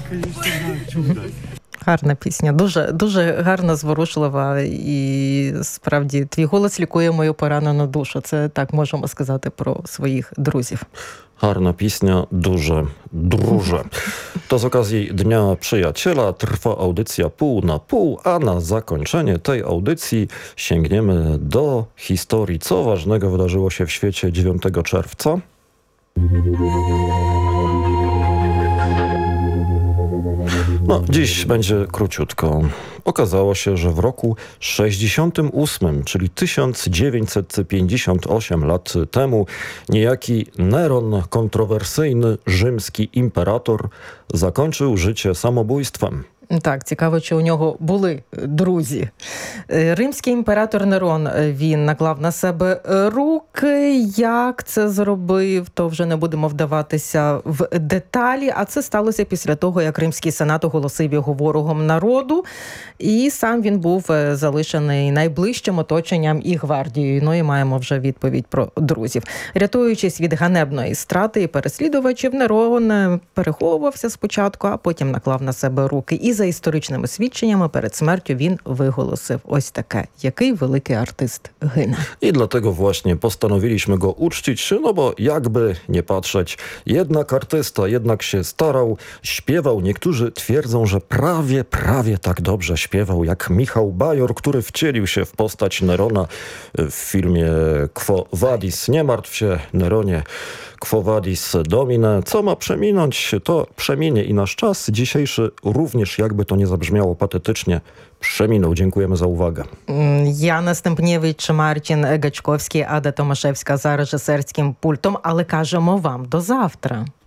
Гарна пісня, дуже гарна, зворушлива, і справді твій голос лікує мою поранену душу. Це так можемо сказати про своїх друзів. Гарна pieśnia, duże, druże. To z okazji Dnia Przyjaciela trwa audycja pół na pół, a na zakończenie tej audycji sięgniemy do historii. Co ważnego wydarzyło się w świecie 9 czerwca? No, dziś będzie króciutko. Okazało się, że w roku 68, czyli 1958 lat temu, niejaki Neron, kontrowersyjny rzymski imperator, zakończył życie samobójstwem. Так, цікаво, чи у нього були друзі. Римський імператор Нерон, він наклав на себе руки. Як це зробив, то вже не будемо вдаватися в деталі. А це сталося після того, як Римський сенат оголосив його ворогом народу. І сам він був залишений найближчим оточенням і гвардією. Ну і маємо вже відповідь про друзів. Рятуючись від ганебної страти і переслідувачів, Нерон переховувався спочатку, а потім наклав на себе руки. І за історичними свідченнями перед смертю він виголосив ось таке: який великий артист гине. I dlatego właśnie postanowiliśmy go uczcić, no bo jakby nie patrzeć, jednak artysta, jednak się starał, śpiewał. Niektórzy twierdzą, że prawie tak dobrze śpiewał jak Michał Bajor, który wcielił się w postać Nerona w filmie Quo Vadis. Nie martw się, Neronie, Quo Vadis Domine. Co ma przeminąć, to przeminie i nasz czas dzisiejszy również, jakby to nie zabrzmiało patetycznie, przeminął. Dziękujemy za uwagę. Яна Стемпнєвич, Мартін Гачковський, Ада Томашевська за режисерським пультом, але кажемо вам до завтра.